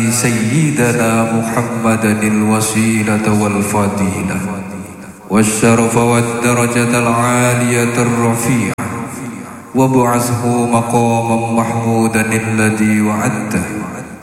سيدنا محمدا الوسيلة والفضيلة والشرف والدرجة العالية الرفيعة وابعثه مقاما محمودا الذي وعدته